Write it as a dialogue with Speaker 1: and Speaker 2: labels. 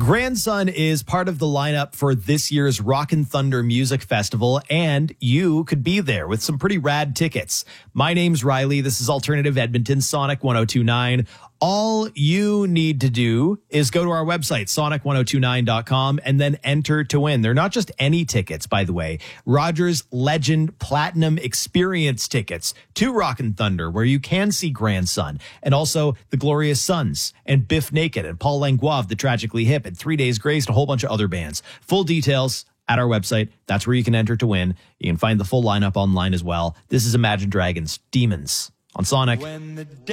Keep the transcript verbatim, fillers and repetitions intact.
Speaker 1: Grandson is part of the lineup for this year's Rockin' Thunder Music Festival, and you could be there with some pretty rad tickets. My name's Riley. This is Alternative Edmonton, Sonic one oh two nine. All you need to do is go to our website, sonic one oh two nine dot com, and then enter to win. They're not just any tickets, by the way. Rogers Legend Platinum Experience tickets to Rockin' Thunder, where you can see Grandson, and also the Glorious Sons, and Biff Naked, and Paul Langlois, the Tragically Hip, and Three Days Grace, and a whole bunch of other bands. Full details at our website. That's where you can enter to win. You can find the full lineup online as well. This is Imagine Dragons, Demons on Sonic. When the